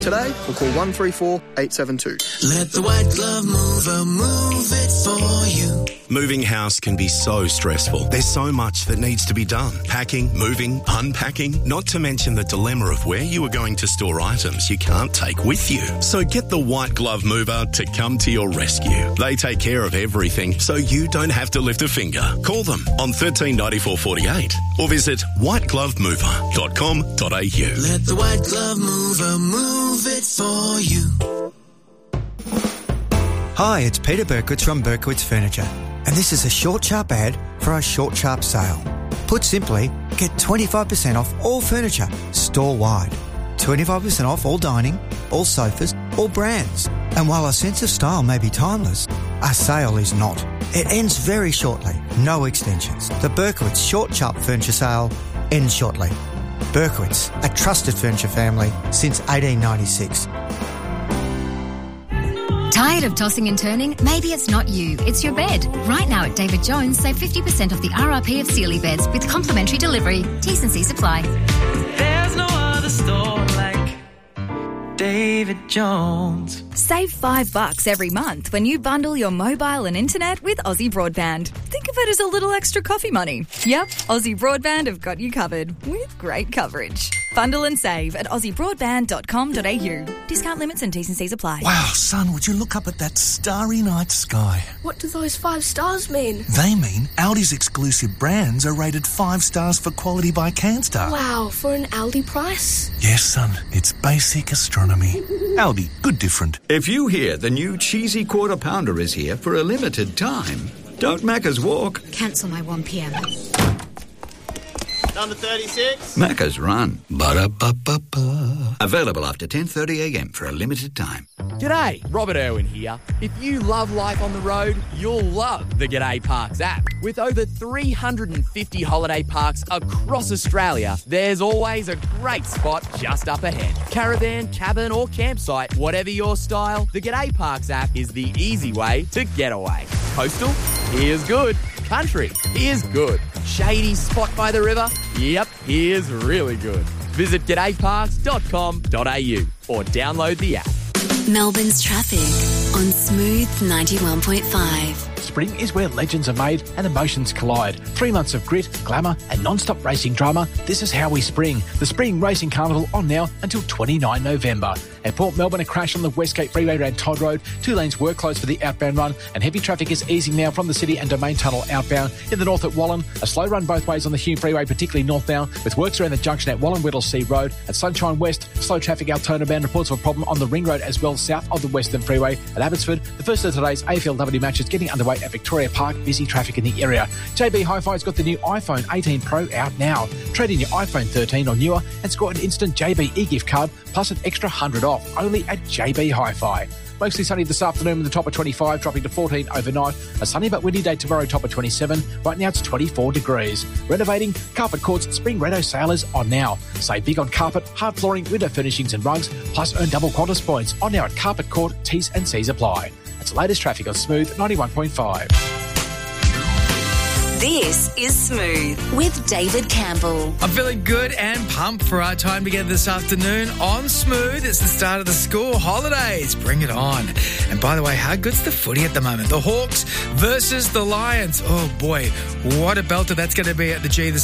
Today, or call 134 872. Let the White Glove Mover move it for you. Moving house can be so stressful. There's so much that needs to be done. Packing, moving, unpacking, not to mention the dilemma of where you are going to store items you can't take with you. So get the White Glove Mover to come to your rescue. They take care of everything so you don't have to lift a finger. Call them on 139448 or visit whiteglovemover.com.au. Let the White Glove Mover move it for you. Hi, it's Peter Berkowitz from Berkowitz Furniture, and this is a short, sharp ad for our short, sharp sale. Put simply, get 25% off all furniture, store-wide. 25% off all dining, all sofas, all brands. And while our sense of style may be timeless, our sale is not. It ends very shortly, no extensions. The Berkowitz Short, Sharp Furniture Sale ends shortly. Berkowitz, a trusted furniture family since 1896. Tired of tossing and turning? Maybe it's not you, it's your bed. Right now at David Jones, save 50% off the RRP of Sealy beds with complimentary delivery. T's and C's apply. There's no other store like David Jones. Save $5 every month when you bundle your mobile and internet with Aussie Broadband. Think of it as a little extra coffee money. Yep, Aussie Broadband have got you covered with great coverage. Bundle and save at aussiebroadband.com.au. Discount limits and T's and C's apply. Wow, son, would you look up at that starry night sky? What do those 5 stars mean? They mean Aldi's exclusive brands are rated 5 stars for quality by Canstar. Wow, for an Aldi price? Yes, son, it's basic astronomy. Aldi, good different. If you hear the new cheesy quarter pounder is here for a limited time, don't Macca's walk. Cancel my 1pm. Number 36. Macca's run. Ba-da-ba-ba-ba. Available after 10:30am for a limited time. G'day, Robert Irwin here. If you love life on the road, you'll love the G'day Parks app. With over 350 holiday parks across Australia, there's always a great spot just up ahead. Caravan, cabin or campsite, whatever your style, the G'day Parks app is the easy way to get away. Coastal? Here's good. Country? Here's good. Shady spot by the river? Yep, here's really good. Visit g'dayparks.com.au or download the app. Melbourne's traffic on Smooth 91.5. Spring is where legends are made and emotions collide. 3 months of grit, glamour and non-stop racing drama. This is how we spring. The Spring Racing Carnival on now until 29 November. At Port Melbourne, a crash on the Westgate Freeway around Todd Road. 2 lanes were closed for the outbound run and heavy traffic is easing now from the city and Domain Tunnel outbound. In the north at Wallen, a slow run both ways on the Hume Freeway, particularly northbound, with works around the junction at Wallen-Whittlesea Road. At Sunshine West, slow traffic Altona bound. Reports of a problem on the Ring Road as well south of the Western Freeway. At Abbotsford, the first of today's AFLW matches getting underway at Victoria Park. Busy traffic in the area. JB Hi-Fi's got the new iPhone 18 Pro out now. Trade in your iPhone 13 or newer and score an instant JB e-gift card plus an extra $100 off. Only at JB Hi-Fi. Mostly sunny this afternoon with the top of 25, dropping to 14 overnight. A sunny but windy day tomorrow, top of 27. Right now it's 24 degrees. Renovating, Carpet Court's Spring Reno sale is on now. Save big on carpet, hard flooring, window furnishings and rugs, plus earn double Qantas points on now at Carpet Court. T's and C's apply. That's the latest traffic on Smooth 91.5. This is Smooth with David Campbell. I'm feeling good and pumped for our time together this afternoon on Smooth. It's the start of the school holidays. Bring it on. And by the way, how good's the footy at the moment? The Hawks versus the Lions. Oh boy, what a belter that's going to be at the G this